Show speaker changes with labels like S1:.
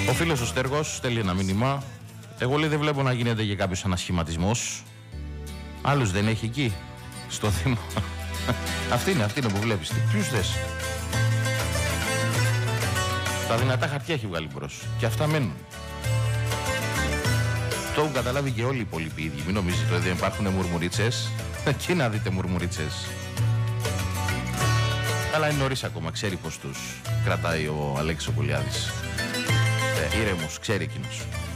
S1: Ο φίλος ο Στέργος στέλνει ένα μήνυμα. Εγώ λέει δεν βλέπω να γίνεται για κάποιος ανασχηματισμός. Άλλους δεν έχει εκεί στο Δήμο. Αυτή είναι που βλέπεις. Ποιους θες? Τα δυνατά χαρτιά έχει βγάλει μπρος. Και αυτά μένουν. Το έχουν καταλάβει και όλοι οι υπόλοιποι ίδιοι. Μην νομίζετε ότι δεν υπάρχουν μουρμουρίτσες. Εκεί να δείτε μουρμουρίτσες. Αλλά είναι νωρίς ακόμα. Ξέρει πως τους κρατάει ο Αλέξης ο Πολιάδης. Ήρεμος, ξέρει εκείνος.